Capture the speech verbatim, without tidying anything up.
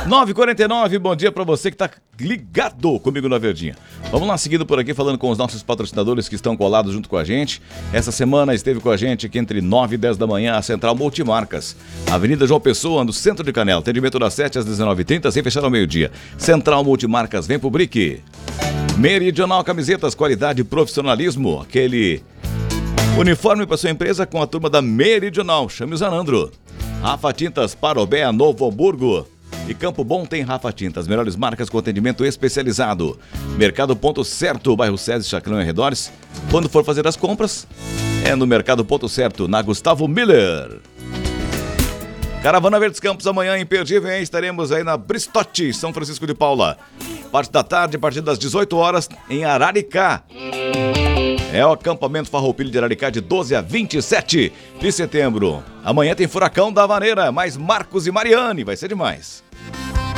nove e quarenta e nove, bom dia pra você que tá ligado comigo na Verdinha. Vamos lá, seguindo por aqui, falando com os nossos patrocinadores que estão colados junto com a gente. Essa semana esteve com a gente aqui entre nove e dez da manhã a Central Multimarcas. Avenida João Pessoa, no centro de Canela. Atendimento das sete às dezenove e trinta, sem fechar ao meio-dia. Central Multimarcas, vem pro Brick. Meridional Camisetas, qualidade e profissionalismo. Aquele uniforme para sua empresa com a turma da Meridional. Chame o Zanandro. Rafa Tintas, Parobé, Novo Hamburgo. E Campo Bom tem Rafa Tintas, melhores marcas com atendimento especializado. Mercado Ponto Certo, bairro César, Chacrão e arredores. Quando for fazer as compras, é no Mercado Ponto Certo, na Gustavo Miller. Caravana Verdes Campos, amanhã imperdível, hein? Estaremos aí na Bristote, São Francisco de Paula. Parte da tarde, a partir das dezoito horas, em Araricá. É o acampamento Farroupilha de Araricá de doze a vinte e sete de setembro. Amanhã tem Furacão da Vaneira, mais Marcos e Mariane, vai ser demais.